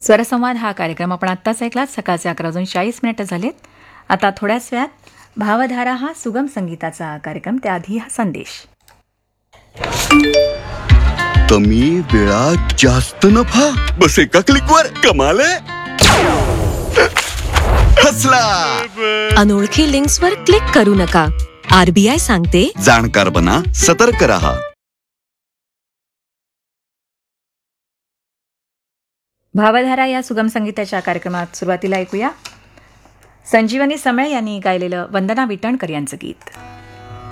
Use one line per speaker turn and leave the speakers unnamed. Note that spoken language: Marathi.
स्वरसंवाद हा कार्यक्रम आपण आत्ताच ऐकलात. सकाळचे 11:40 झालेत. आता थोड्याच वेळात भावधारा हा सुगम संगीताचा कार्यक्रम, त्याआधी हा संदेश.
कमी वेळात जास्त नफा, बस एका क्लिकवर कमाल आहे. हसला.
अनोळखी लिंक्सवर क्लिक करू नका. RBI सांगते,
जाणकार बना, सतर्क रहा.
भावधारा या सुगम संगीताच्या कार्यक्रमात सुरुवातीला ऐकूया संजीवनी समळे यांनी गायलेलं वंदना विटणकर यांचं गीत.